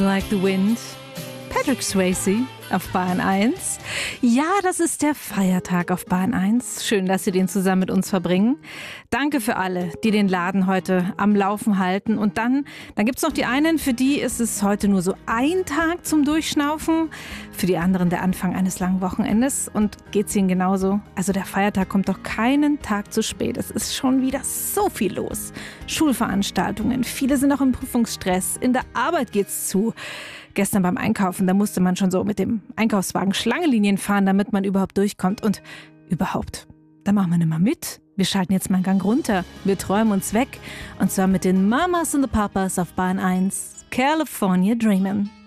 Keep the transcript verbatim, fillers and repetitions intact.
Like the Wind, Patrick Swayze auf Bahn eins. Ja, das ist der Feiertag auf Bahn eins. Schön, dass Sie den zusammen mit uns verbringen. Danke für alle, die den Laden heute am Laufen halten. Und dann, dann gibt es noch die einen, für die ist es heute nur so ein Tag zum Durchschnaufen. Für die anderen der Anfang eines langen Wochenendes. Und geht's Ihnen genauso? Also der Feiertag kommt doch keinen Tag zu spät. Es ist schon wieder so viel los. Schulveranstaltungen, viele sind auch im Prüfungsstress. In der Arbeit geht's zu. Gestern beim Einkaufen, da musste man schon so mit dem Einkaufswagen Schlangenlinien fahren, damit man überhaupt durchkommt. Und überhaupt, da machen wir nicht mehr mit. Wir schalten jetzt mal einen Gang runter. Wir träumen uns weg. Und zwar mit den Mamas und the Papas auf Bahn eins. California Dreamin'.